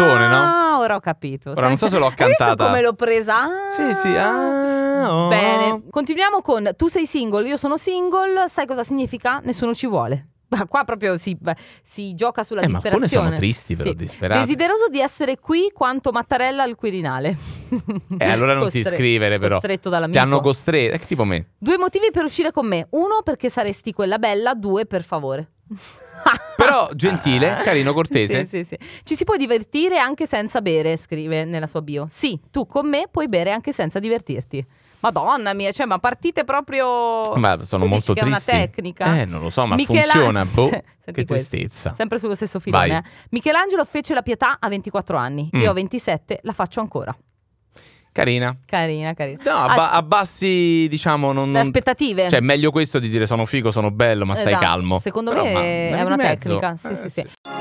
cartone, no? Ah, ora ho capito. Ora non so se l'ho Hai visto cantata. come l'ho presa? Sì. Bene, continuiamo con tu sei single, io sono single. Sai cosa significa? Nessuno ci vuole. Qua proprio si gioca sulla Ma alcune disperazione. sono tristi, però, Sì. disperate. Desideroso di essere qui quanto Mattarella al Quirinale. Allora non ti iscrivere, però. Costretto dall'amico. Ti hanno costretto, che tipo me. 2 motivi per uscire con me. 1, perché saresti quella bella. 2, per favore. Però gentile, carino, cortese. Sì. Ci si può divertire anche senza bere, scrive nella sua bio. Sì, tu con me puoi bere anche senza divertirti. Madonna mia, cioè, ma partite proprio. Ma sono tu molto dici che tristi. È una tecnica. Non lo so, ma Michelangelo- funziona. Boh, Senti che questo. tristezza. Sempre sullo stesso filone. Vai. Michelangelo fece la pietà a 24 anni. Io ho 27, la faccio ancora. Carina. Carina. No, abbassi, diciamo, non. Le aspettative. Cioè, meglio questo di dire sono figo, sono bello, ma stai Esatto. calmo. Secondo Però, me ma è via una di mezzo. tecnica. Sì.